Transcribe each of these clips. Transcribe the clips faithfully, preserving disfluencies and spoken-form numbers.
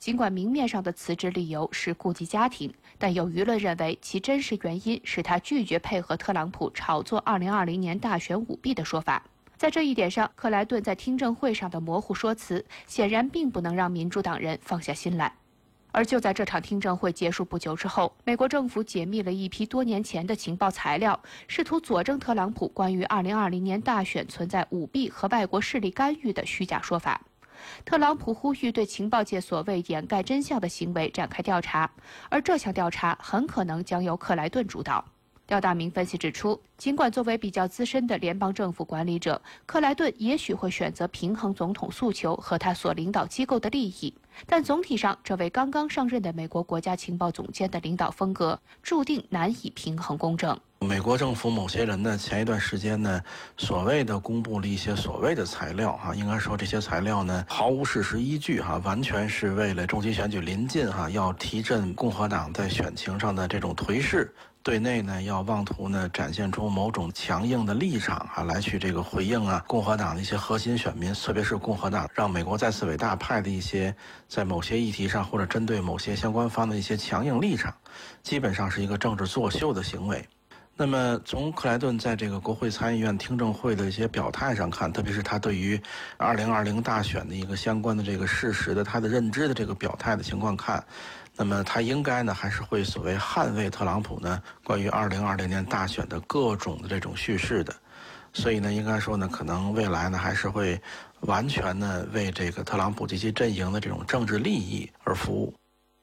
尽管明面上的辞职理由是顾及家庭，但有舆论认为其真实原因是他拒绝配合特朗普炒作二零二零年大选舞弊的说法。在这一点上，克莱顿在听证会上的模糊说辞，显然并不能让民主党人放下心来。而就在这场听证会结束不久之后，美国政府解密了一批多年前的情报材料，试图佐证特朗普关于二零二零年大选存在舞弊和外国势力干预的虚假说法。特朗普呼吁对情报界所谓掩盖真相的行为展开调查，而这项调查很可能将由克莱顿主导。廖大明分析指出，尽管作为比较资深的联邦政府管理者，克莱顿也许会选择平衡总统诉求和他所领导机构的利益，但总体上，这位刚刚上任的美国国家情报总监的领导风格注定难以平衡公正。 美国政府某些人呢，前一段时间呢，所谓的公布了一些所谓的材料哈，应该说这些材料呢毫无事实依据哈，完全是为了中期选举临近哈，要提振共和党在选情上的这种颓势。对内呢，要妄图呢展现出某种强硬的立场啊，来去这个回应啊共和党的一些核心选民，特别是共和党让美国再次伟大派的一些在某些议题上或者针对某些相关方的一些强硬立场，基本上是一个政治作秀的行为。那么从克莱顿在这个国会参议院听证会的一些表态上看，特别是他对于二零二零大选的一个相关的这个事实的他的认知的这个表态的情况看，那么他应该呢还是会所谓捍卫特朗普呢关于二零二零年大选的各种的这种叙事的，所以呢应该说呢可能未来呢还是会完全呢为这个特朗普及其阵营的这种政治利益而服务。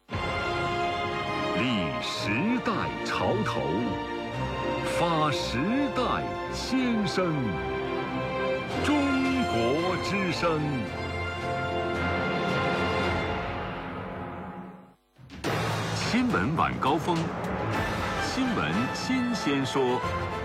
立时代潮头，发时代先声，中国之声。新闻晚高峰，新闻新鲜说。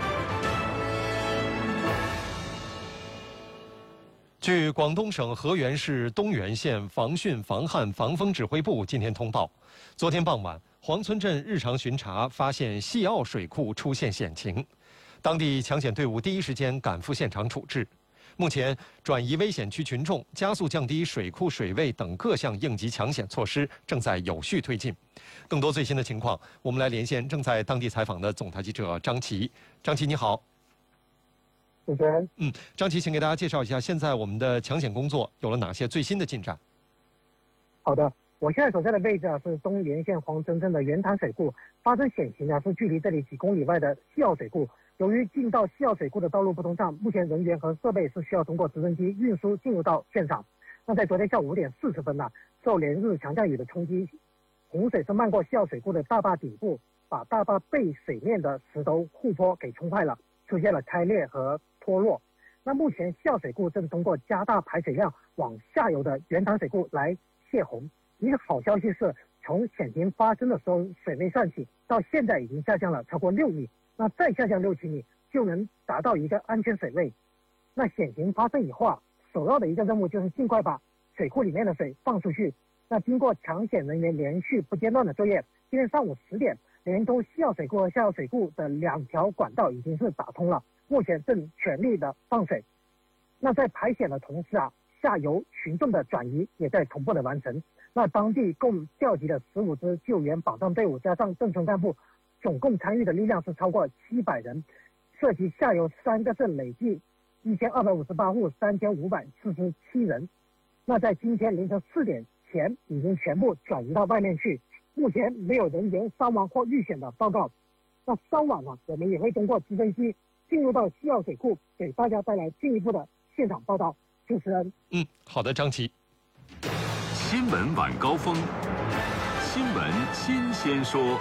据广东省河源市东源县防汛防旱防风指挥部今天通报，昨天傍晚，黄村镇日常巡查发现西澳水库出现险情，当地抢险队伍第一时间赶赴现场处置。目前，转移危险区群众、加速降低水库水位等各项应急抢险措施正在有序推进。更多最新的情况，我们来连线正在当地采访的总台记者张琪。张琪，你好。 主持人， 嗯，张琪，请给大家介绍一下现在我们的抢险工作有了哪些最新的进展？ 好的，我现在所在的位置啊是东源县黄村镇的圆潭水库，发生险情呢是距离这里几公里外的西澳水库。由于进到西澳水库的道路不通畅，目前人员和设备是需要通过直升机运输进入到现场。那在昨天下午五点四十分呢，受连日强降雨的冲击，洪水是漫过西澳水库的大坝顶部，把大坝背水面的石头护坡给冲坏了，出现了开裂和脱落。那目前西澳水库正通过加大排水量往下游的圆潭水库来泄洪。一个好消息是，从险情发生的时候水位算起，到现在已经下降了超过六米。那再下降六七米就能达到一个安全水位。那险情发生以后啊，首要的一个任务就是尽快把水库里面的水放出去。那经过抢险人员连续不间断的作业，今天上午十点，连通西澳水库和下澳水库的两条管道已经是打通了，目前正全力的放水。那在排险的同时啊，下游群众的转移也在同步的完成。那当地共调集了十五支救援保障队伍，加上镇村干部，总共参与的力量是超过七百人，涉及下游三个镇累计一千二百五十八户，三千五百四十七人。那在今天凌晨四点前已经全部转移到外面去，目前没有人员伤亡或遇险的报告。那稍晚呢，我们也会通过直升机进入到西澳水库，给大家带来进一步的现场报道。主持人， 嗯，好的，张琪。 新闻晚高峰，新闻新鲜说。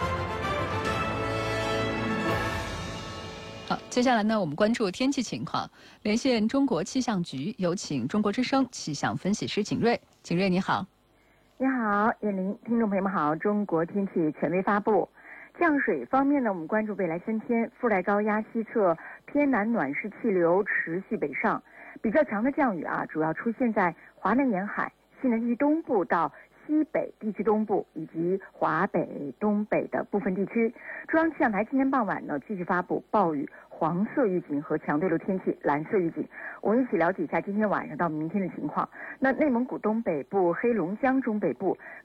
好，接下来呢，我们关注天气情况，连线中国气象局，有请中国之声气象分析师景睿。景睿，你好。 你好，燕玲，听众朋友们好。中国天气权威发布。降水方面呢，我们关注未来三天，副带高压西侧偏南暖湿气流持续北上，比较强的降雨啊，主要出现在华南沿海、西南地东部到西北地区东部以及华北、东北的部分地区。中央气象台今天傍晚呢，继续发布暴雨黄色预警和强对流天气蓝色预警。我们一起了解一下今天晚上到明天的情况。那内蒙古东北部、黑龙江中北部、